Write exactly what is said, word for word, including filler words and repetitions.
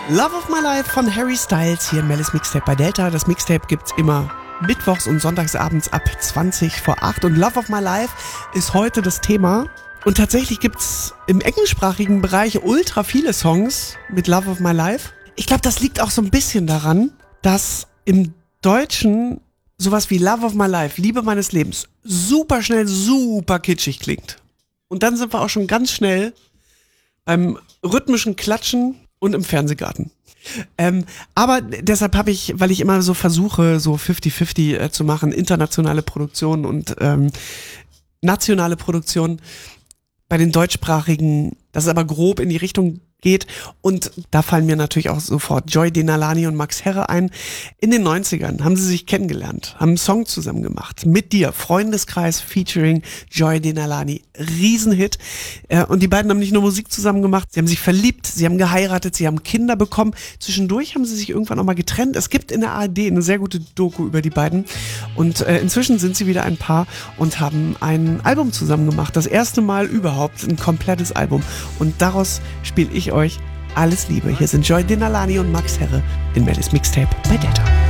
Love of My Life von Harry Styles hier in Mellis Mixtape bei Delta. Das Mixtape gibt's immer mittwochs und sonntagsabends ab zwanzig vor acht. Und Love of My Life ist heute das Thema. Und tatsächlich gibt's im englischsprachigen Bereich ultra viele Songs mit Love of My Life. Ich glaube, das liegt auch so ein bisschen daran, dass im Deutschen sowas wie Love of My Life, Liebe meines Lebens, super schnell, super kitschig klingt. Und dann sind wir auch schon ganz schnell beim rhythmischen Klatschen und im Fernsehgarten. Ähm, aber deshalb habe ich, weil ich immer so versuche, so fifty fifty äh, zu machen, internationale Produktionen und ähm, nationale Produktionen, bei den deutschsprachigen, das ist aber grob in die Richtung geht. Und da fallen mir natürlich auch sofort Joy Denalani und Max Herre ein. In den neunzigern haben sie sich kennengelernt, haben einen Song zusammen gemacht. Mit dir, Freundeskreis featuring Joy Denalani. Riesenhit. Und die beiden haben nicht nur Musik zusammen gemacht, sie haben sich verliebt, sie haben geheiratet, sie haben Kinder bekommen. Zwischendurch haben sie sich irgendwann auch mal getrennt. Es gibt in der A R D eine sehr gute Doku über die beiden. Und äh, inzwischen sind sie wieder ein Paar und haben ein Album zusammen gemacht. Das erste Mal überhaupt ein komplettes Album. Und daraus spiele ich euch alles Liebe. Hier sind Joy Denalani und Max Herre in Mellis Mixtape bei Delta.